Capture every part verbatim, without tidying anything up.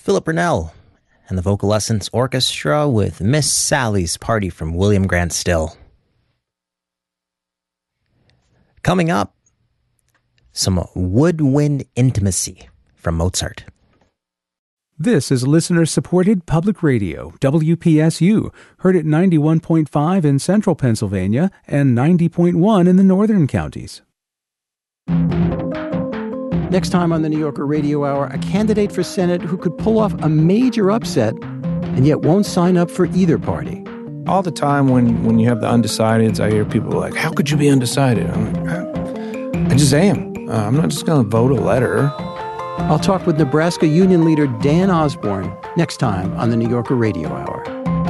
Philip Burnell and the Vocal Essence Orchestra with Miss Sally's Party from William Grant Still. Coming up, some woodwind intimacy from Mozart. This is listener-supported public radio, W P S U, heard at ninety-one point five in central Pennsylvania and ninety point one in the northern counties. Next time on the New Yorker Radio Hour, a candidate for Senate who could pull off a major upset and yet won't sign up for either party. All the time when, when you have the undecideds, I hear people like, how could you be undecided? I'm like, I, I just am. Uh, I'm not just going to vote a letter. I'll talk with Nebraska Union leader Dan Osborne next time on the New Yorker Radio Hour.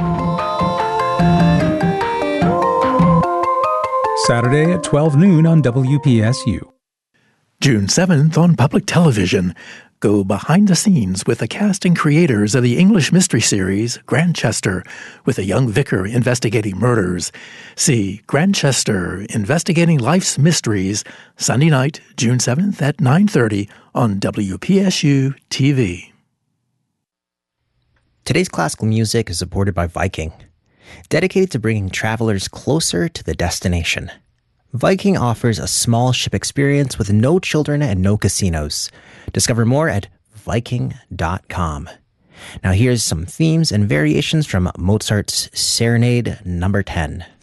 Saturday at twelve noon on W P S U. June seventh on public television. Go behind the scenes with the cast and creators of the English mystery series Grantchester, with a young vicar investigating murders. See Grantchester, Investigating Life's Mysteries, Sunday night, June seventh at nine thirty on W P S U T V. Today's classical music is supported by Viking, dedicated to bringing travelers closer to the destination. Viking offers a small ship experience with no children and no casinos. Discover more at Viking dot com. Now here's some themes and variations from Mozart's Serenade number ten.